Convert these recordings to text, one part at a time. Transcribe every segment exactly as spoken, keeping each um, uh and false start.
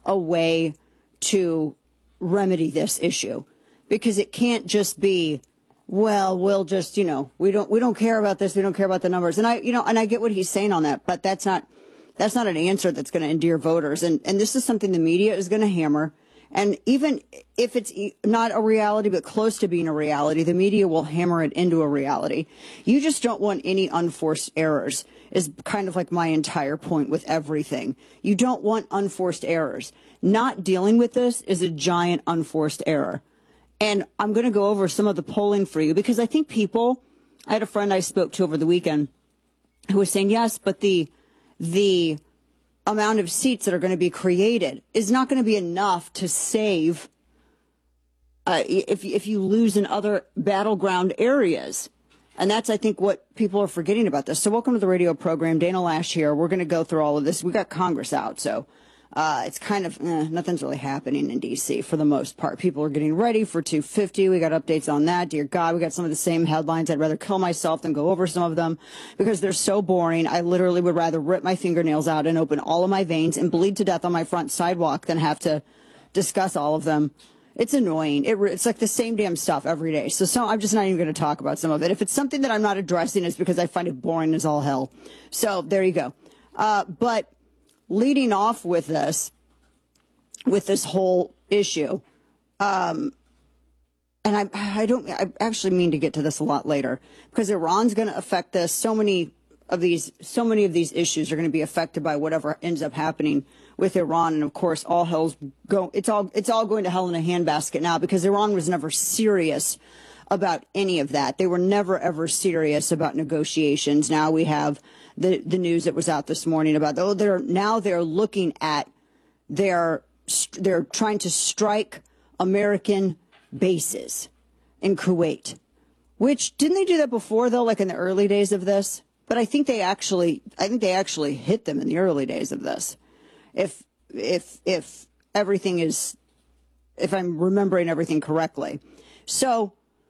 a way to remedy this issue, because it can't just be, well, we'll just, you know, we don't we don't care about this. We don't care about the numbers. And I, you know, and I get what he's saying on that. But that's not that's not an answer that's going to endear voters. And and this is something the media is going to hammer. And even if it's not a reality, but close to being a reality, the media will hammer it into a reality. You just don't want any unforced errors, is kind of like my entire point with everything. You don't want unforced errors. Not dealing with this is a giant unforced error. And I'm going to go over some of the polling for you, because I think people, I had a friend I spoke to over the weekend who was saying, yes, but the, the, amount of seats that are going to be created is not going to be enough to save uh, if, if you lose in other battleground areas. And that's, I think, what people are forgetting about this. So welcome to the radio program. Dana Lash here. We're going to go through all of this. We got Congress out, so uh, it's kind of, eh, nothing's really happening in D C for the most part. People are getting ready for two fifty. We got updates on that. Dear God, we got some of the same headlines. I'd rather kill myself than go over some of them because they're so boring. I literally would rather rip my fingernails out and open all of my veins and bleed to death on my front sidewalk than have to discuss all of them. It's annoying. It, it's like the same damn stuff every day. So, so I'm just not even going to talk about some of it. If it's something that I'm not addressing, it's because I find it boring as all hell. So there you go. Uh, but leading off with this, with this whole issue, um, and I, I don't, I actually mean to get to this a lot later, because Iran's going to affect this. So many of these, so many of these issues are going to be affected by whatever ends up happening with Iran. And of course, all hell's go, it's all, it's all going to hell in a handbasket now, because Iran was never serious about any of that. They were never, ever serious about negotiations. Now we have the, the news that was out this morning about, oh, they're now they're looking at their, they're trying to strike American bases in Kuwait, which didn't they do that before, though, like in the early days of this? But I think they actually, I think they actually hit them in the early days of this. If, if, if everything is, if I'm remembering everything correctly. So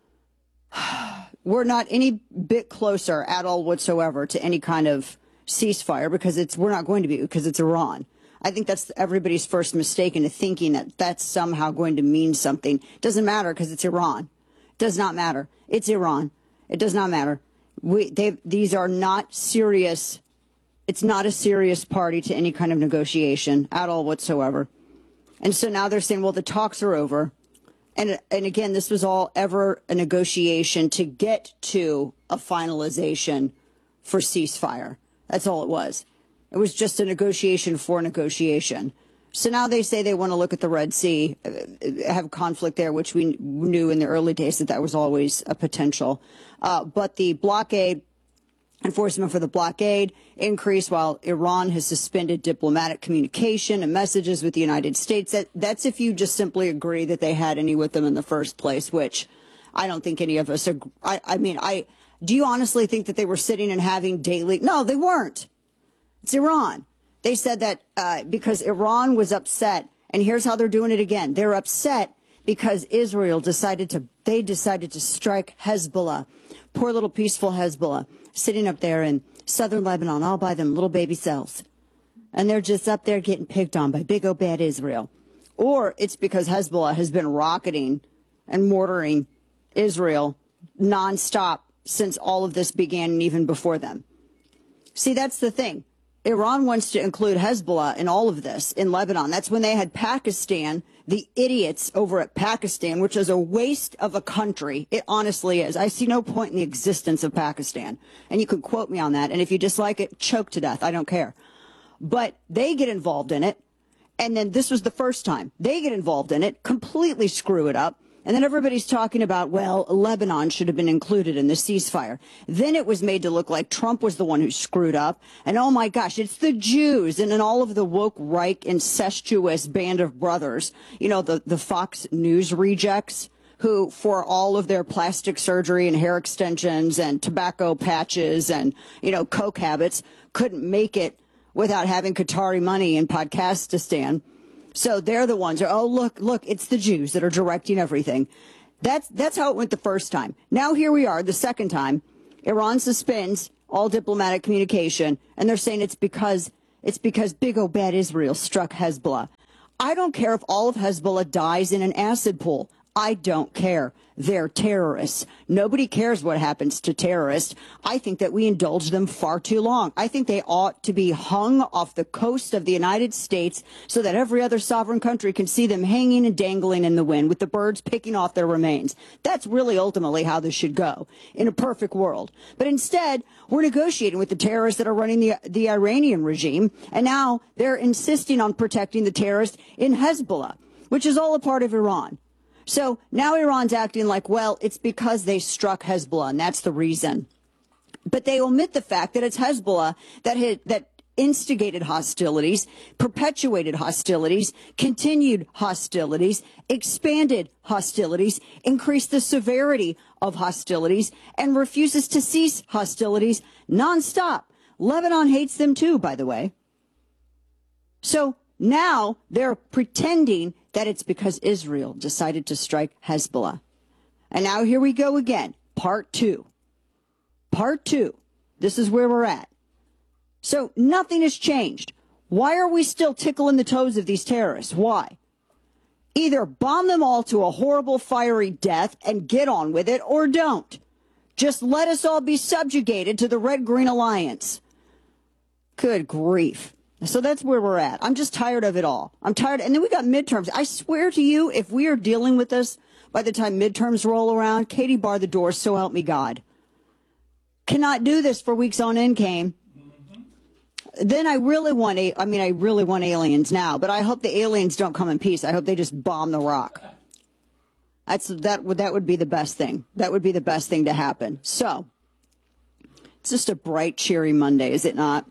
we're not any bit closer at all whatsoever to any kind of ceasefire, because it's, we're not going to be, because it's Iran. I think that's everybody's first mistake into thinking that that's somehow going to mean something. It doesn't matter, because it's Iran. It does not matter. It's Iran. It does not matter. We, they, these are not serious. It's not a serious party to any kind of negotiation at all whatsoever. And so now they're saying, well, the talks are over. And, and again, this was all ever a negotiation to get to a finalization for ceasefire. That's all it was. It was just a negotiation for negotiation. So now they say they want to look at the Red Sea, have conflict there, which we knew in the early days that that was always a potential. Uh, but the blockade, enforcement for the blockade increased while Iran has suspended diplomatic communication and messages with the United States. That, that's if you just simply agree that they had any with them in the first place, which I don't think any of us agree. I, I mean, I do you honestly think that they were sitting and having daily? No, they weren't. It's Iran. They said that uh, because Iran was upset, and here's how they're doing it again. They're upset because Israel decided to, they decided to strike Hezbollah. Poor little peaceful Hezbollah sitting up there in southern Lebanon all by them little baby cells. And they're just up there getting picked on by big old bad Israel. Or it's because Hezbollah has been rocketing and mortaring Israel nonstop since all of this began and even before them. See, that's the thing. Iran wants to include Hezbollah in all of this in Lebanon. That's when they had Pakistan, the idiots over at Pakistan, which is a waste of a country. It honestly is. I see no point in the existence of Pakistan. And you can quote me on that. And if you dislike it, choke to death. I don't care. But they get involved in it. And then this was the first time they get involved in it, completely screw it up. And then everybody's talking about, well, Lebanon should have been included in the ceasefire. Then it was made to look like Trump was the one who screwed up. And oh my gosh, it's the Jews and then all of the woke, Reich, incestuous band of brothers, you know, the, the Fox News rejects who, for all of their plastic surgery and hair extensions and tobacco patches and, you know, coke habits, couldn't make it without having Qatari money in Podcastistan. So they're the ones, oh, look, look, it's the Jews that are directing everything. That's that's how it went the first time. Now here we are the second time. Iran suspends all diplomatic communication, and they're saying it's because it's because big old bad Israel struck Hezbollah. I don't care if all of Hezbollah dies in an acid pool. I don't care. They're terrorists. Nobody cares what happens to terrorists. I think that we indulge them far too long. I think they ought to be hung off the coast of the United States so that every other sovereign country can see them hanging and dangling in the wind with the birds picking off their remains. That's really ultimately how this should go in a perfect world. But instead, we're negotiating with the terrorists that are running the, the Iranian regime, and now they're insisting on protecting the terrorists in Hezbollah, which is all a part of Iran. So now Iran's acting like, well, it's because they struck Hezbollah, and that's the reason. But they omit the fact that it's Hezbollah that had, that instigated hostilities, perpetuated hostilities, continued hostilities, expanded hostilities, increased the severity of hostilities, and refuses to cease hostilities nonstop. Lebanon hates them too, by the way. So now they're pretending that it's because Israel decided to strike Hezbollah. And now here we go again. Part two. Part two. This is where we're at. So nothing has changed. Why are we still tickling the toes of these terrorists? Why? Either bomb them all to a horrible, fiery death and get on with it, or don't. Just let us all be subjugated to the Red-Green Alliance. Good grief. So that's where we're at. I'm just tired of it all. I'm tired. And then we got midterms. I swear to you, if we are dealing with this by the time midterms roll around, Katie bar the door, so help me God. Cannot do this for weeks on end, Kane. Mm-hmm. Then I really want, a, I mean, I really want aliens now, but I hope the aliens don't come in peace. I hope they just bomb the rock. That's, that, would, that would be the best thing. That would be the best thing to happen. So, it's just a bright, cheery Monday, is it not?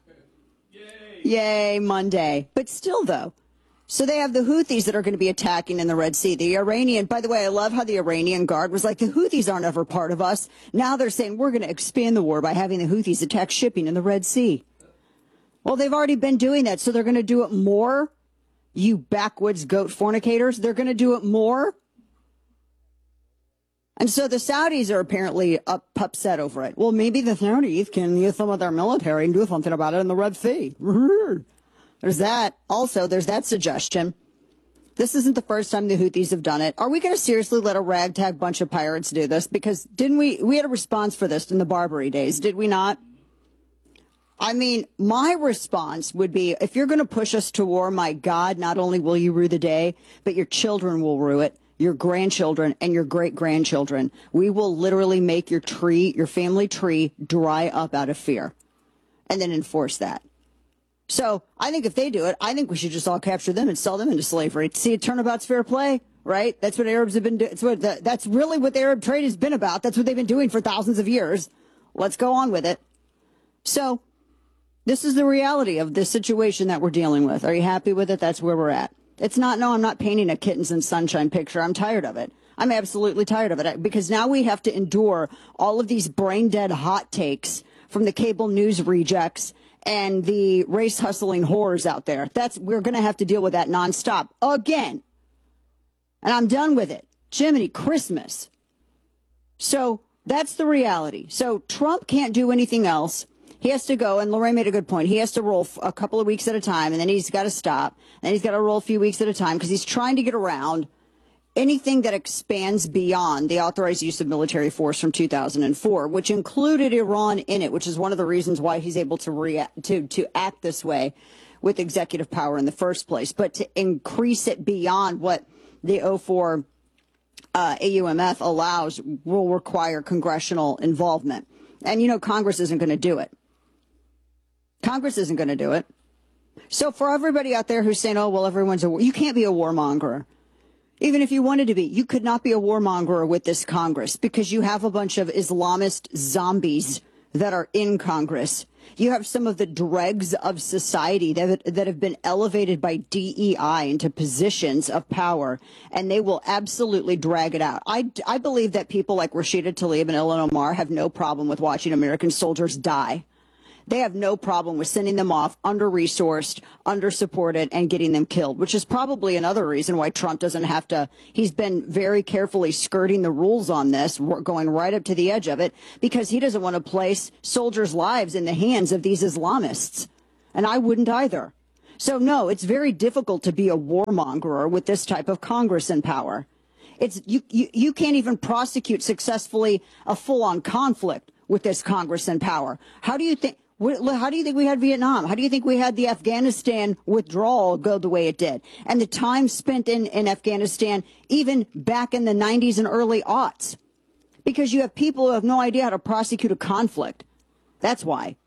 Yay, Monday. But still, though. So they have the Houthis that are going to be attacking in the Red Sea. The Iranian, by the way, I love how the Iranian Guard was like, the Houthis aren't ever part of us. Now they're saying we're going to expand the war by having the Houthis attack shipping in the Red Sea. Well, they've already been doing that, so they're going to do it more. You backwoods goat fornicators, they're going to do it more. And so the Saudis are apparently up, upset over it. Well, maybe the Saudis can use some of their military and do something about it in the Red Sea. There's that. Also, there's that suggestion. This isn't the first time the Houthis have done it. Are we going to seriously let a ragtag bunch of pirates do this? Because didn't we, we had a response for this in the Barbary days, did we not? I mean, my response would be, if you're going to push us to war, my God, not only will you rue the day, but your children will rue it. Your grandchildren and your great-grandchildren. We will literally make your tree, your family tree, dry up out of fear and then enforce that. So I think if they do it, I think we should just all capture them and sell them into slavery. See, turnabout's fair play, right? That's what Arabs have been doing. That's, that's really what the Arab trade has been about. That's what they've been doing for thousands of years. Let's go on with it. So this is the reality of this situation that we're dealing with. Are you happy with it? That's where we're at. It's not, no, I'm not painting a kittens and sunshine picture. I'm tired of it. I'm absolutely tired of it because now we have to endure all of these brain dead hot takes from the cable news rejects and the race hustling whores out there. That's, we're going to have to deal with that nonstop again. And I'm done with it. Jiminy Christmas. So that's the reality. So Trump can't do anything else. He has to go, and Lorraine made a good point. He has to roll a couple of weeks at a time, and then he's got to stop. And he's got to roll a few weeks at a time because he's trying to get around anything that expands beyond the authorized use of military force from two thousand four, which included Iran in it, which is one of the reasons why he's able to react, to, to act this way with executive power in the first place. But to increase it beyond what the oh four uh, A U M F allows will require congressional involvement. And, you know, Congress isn't going to do it. Congress isn't going to do it. So for everybody out there who's saying, oh, well, everyone's a war, you can't be a warmonger. Even if you wanted to be, you could not be a warmonger with this Congress because you have a bunch of Islamist zombies that are in Congress. You have some of the dregs of society that, that have been elevated by D E I into positions of power, and they will absolutely drag it out. I, I believe that people like Rashida Tlaib and Ilhan Omar have no problem with watching American soldiers die. They have no problem with sending them off under-resourced, under-supported, and getting them killed, which is probably another reason why Trump doesn't have to. He's been very carefully skirting the rules on this, going right up to the edge of it, because he doesn't want to place soldiers' lives in the hands of these Islamists. And I wouldn't either. So no, it's very difficult to be a warmonger with this type of Congress in power. It's you, you, you can't even prosecute successfully a full-on conflict with this Congress in power. How do you think? How do you think we had Vietnam? How do you think we had the Afghanistan withdrawal go the way it did? And the time spent in, in Afghanistan, even back in the nineties and early aughts, because you have people who have no idea how to prosecute a conflict. That's why.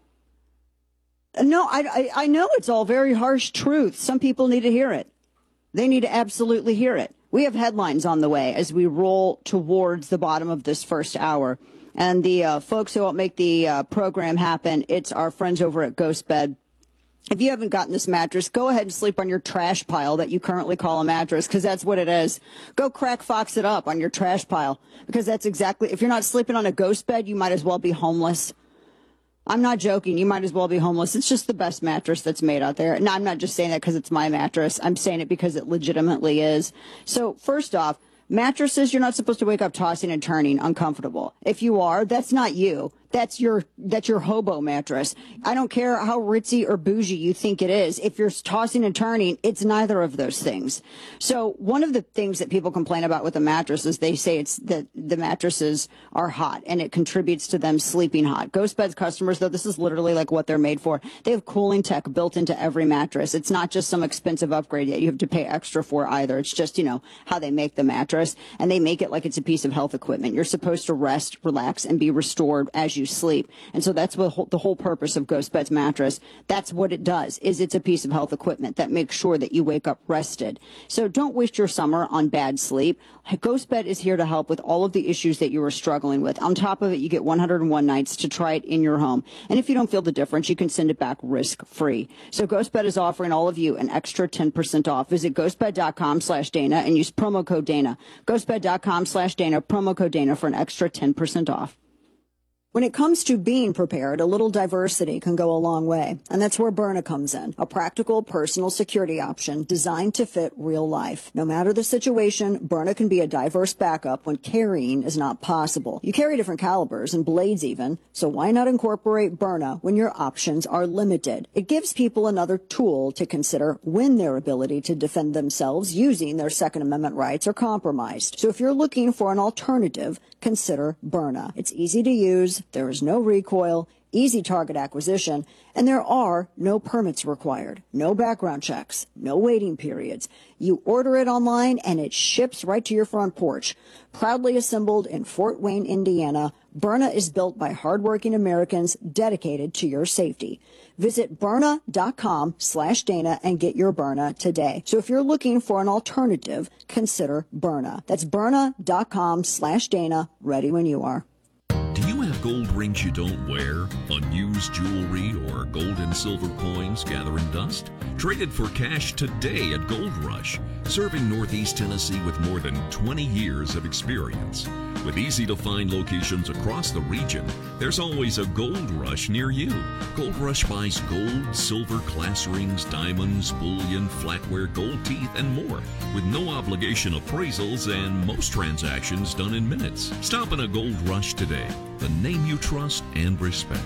No, I, I, I know it's all very harsh truth. Some people need to hear it. They need to absolutely hear it. We have headlines on the way as we roll towards the bottom of this first hour. And the uh, folks who help make the uh, program happen, it's our friends over at GhostBed. If you haven't gotten this mattress, go ahead and sleep on your trash pile that you currently call a mattress, because that's what it is. Go crack fox it up on your trash pile, because that's exactly, if you're not sleeping on a ghost bed, you might as well be homeless. I'm not joking. You might as well be homeless. It's just the best mattress that's made out there. And I'm not just saying that because it's my mattress. I'm saying it because it legitimately is. So first off, mattresses, you're not supposed to wake up tossing and turning uncomfortable. If you are, that's not you. That's your that's your hobo mattress. I don't care how ritzy or bougie you think it is. If you're tossing and turning, it's neither of those things. So one of the things that people complain about with the mattress is they say it's that the mattresses are hot and it contributes to them sleeping hot. GhostBed's customers, though, this is literally like what they're made for. They have cooling tech built into every mattress. It's not just some expensive upgrade that you have to pay extra for either. It's just, you know, how they make the mattress, and they make it like it's a piece of health equipment. You're supposed to rest, relax, and be restored as you sleep. And so that's what the whole purpose of GhostBed's mattress. That's what it does, is it's a piece of health equipment that makes sure that you wake up rested. So don't waste your summer on bad sleep. GhostBed is here to help with all of the issues that you are struggling with. On top of it, you get one hundred one nights to try it in your home. And if you don't feel the difference, you can send it back risk-free. So GhostBed is offering all of you an extra ten percent off. Visit ghostbed.com slash Dana and use promo code Dana. Ghostbed.com slash Dana, promo code Dana for an extra ten percent off. When it comes to being prepared, a little diversity can go a long way. And that's where Byrna comes in, a practical personal security option designed to fit real life. No matter the situation, Byrna can be a diverse backup when carrying is not possible. You carry different calibers and blades even, so why not incorporate Byrna when your options are limited? It gives people another tool to consider when their ability to defend themselves using their Second Amendment rights are compromised. So if you're looking for an alternative, consider Byrna. It's easy to use. There is no recoil, easy target acquisition, and there are no permits required, no background checks, no waiting periods. You order it online and it ships right to your front porch. Proudly assembled in Fort Wayne, Indiana, Byrna is built by hardworking Americans dedicated to your safety. Visit Byrna.com slash Dana and get your Byrna today. So if you're looking for an alternative, consider Byrna. That's Byrna.com slash Dana, ready when you are. Do you have gold rings you don't wear, unused jewelry, or gold and silver coins gathering dust? Trade it for cash today at Gold Rush, serving Northeast Tennessee with more than twenty years of experience. With easy-to-find locations across the region, there's always a Gold Rush near you. Gold Rush buys gold, silver, class rings, diamonds, bullion, flatware, gold teeth, and more, with no obligation appraisals and most transactions done in minutes. Stop in a Gold Rush today, the name you trust and respect.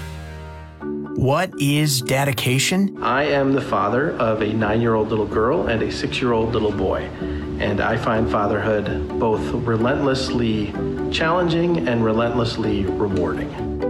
What is dedication? I am the father of a nine-year-old little girl and a six-year-old little boy, and I find fatherhood both relentlessly challenging and relentlessly rewarding.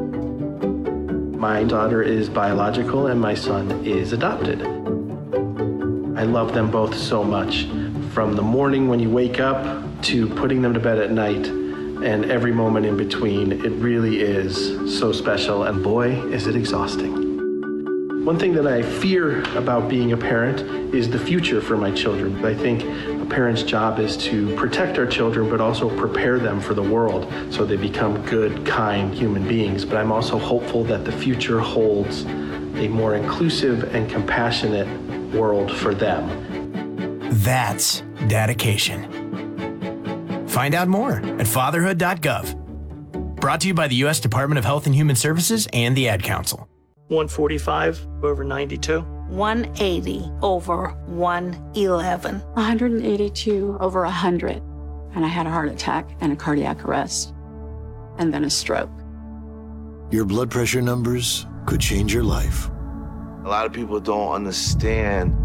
My daughter is biological and my son is adopted. I love them both so much, from the morning when you wake up to putting them to bed at night, and every moment in between. It really is so special, and boy, is it exhausting. One thing that I fear about being a parent is the future for my children. I think a parent's job is to protect our children, but also prepare them for the world so they become good, kind human beings. But I'm also hopeful that the future holds a more inclusive and compassionate world for them. That's dedication. Find out more at fatherhood dot gov. Brought to you by the U S Department of Health and Human Services and the Ad Council. one forty-five over ninety-two. one eighty over one eleven. one hundred eighty-two over one hundred. And I had a heart attack and a cardiac arrest. And then a stroke. Your blood pressure numbers could change your life. A lot of people don't understand